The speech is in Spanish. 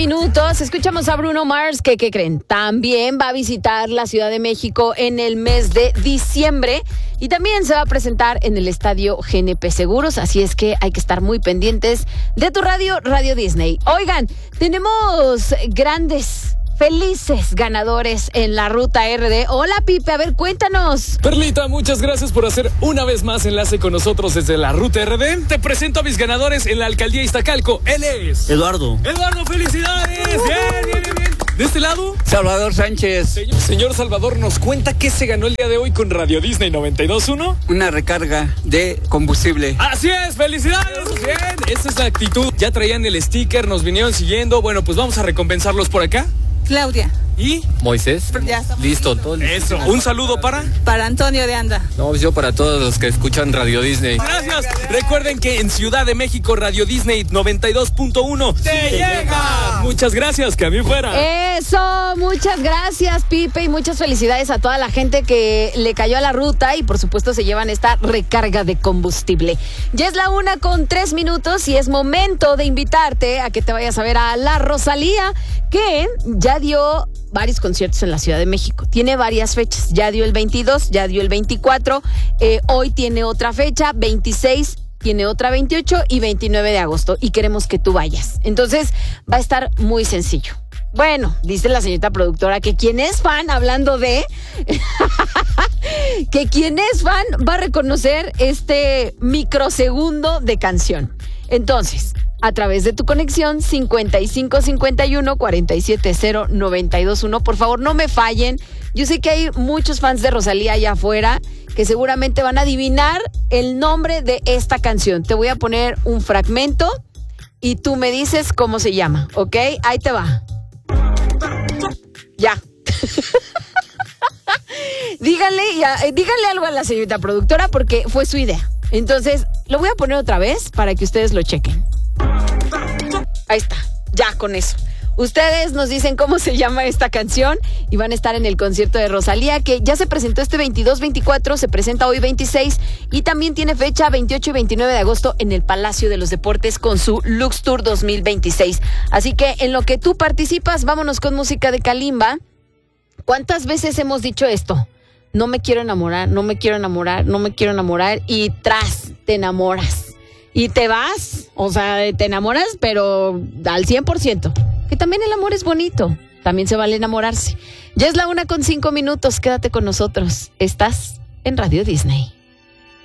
minutos. Escuchamos a Bruno Mars, que, ¿qué creen? También va a visitar la Ciudad de México en el mes de diciembre y también se va a presentar en el estadio GNP Seguros, así es que hay que estar muy pendientes de tu radio, Radio Disney. Oigan, tenemos grandes, felices ganadores en la Ruta RD. Hola, Pipe, a ver, cuéntanos. Perlita, muchas gracias por hacer una vez más enlace con nosotros desde la Ruta RD. Te presento a mis ganadores en la Alcaldía Iztacalco. Él es... Eduardo, felicidades. Bien. ¿De este lado? Salvador Sánchez. Señor Salvador, ¿nos cuenta qué se ganó el día de hoy con Radio Disney 92.1? Una recarga de combustible. Así es, felicidades. Bien, esa es la actitud. Ya traían el sticker, nos vinieron siguiendo. Bueno, pues vamos a recompensarlos por acá. Claudia. ¿Y? Moisés. Ya estamos. Listo, todo listo. Eso, un saludo para... Para Antonio de Anda. No, yo para todos los que escuchan Radio Disney. Gracias. Recuerden que en Ciudad de México, Radio Disney 92.1 ¡te llega! Muchas gracias, que a mí fuera. Eso, muchas gracias, Pipe, y muchas felicidades a toda la gente que le cayó a la ruta y por supuesto se llevan esta recarga de combustible. Ya es la 1:03 y es momento de invitarte a que te vayas a ver a la Rosalía, que ya dio varios conciertos en la Ciudad de México. Tiene varias fechas. Ya dio el 22, ya dio el 24. Hoy tiene otra fecha, 26, tiene otra 28 y 29 de agosto. Y queremos que tú vayas. Entonces, va a estar muy sencillo. Bueno, dice la señorita productora que quien es fan, hablando de... que quien es fan va a reconocer este microsegundo de canción. Entonces, a través de tu conexión 5551-470-921. Por favor, no me fallen. Yo sé que hay muchos fans de Rosalía allá afuera que seguramente van a adivinar el nombre de esta canción. Te voy a poner un fragmento y tú me dices cómo se llama, ¿ok? Ahí te va. Ya. Díganle algo a la señorita productora porque fue su idea. Entonces, lo voy a poner otra vez para que ustedes lo chequen. Ahí está, ya con eso. Ustedes nos dicen cómo se llama esta canción y van a estar en el concierto de Rosalía, que ya se presentó este 22-24, se presenta hoy 26 y también tiene fecha 28 y 29 de agosto en el Palacio de los Deportes con su Lux Tour 2026. Así que en lo que tú participas, vámonos con música de Kalimba. ¿Cuántas veces hemos dicho esto? No me quiero enamorar, no me quiero enamorar, no me quiero enamorar y te enamoras. Y te vas, o sea, te enamoras, pero al 100%. Que también el amor es bonito, también se vale enamorarse. Ya es la 1:05, quédate con nosotros. Estás en Radio Disney.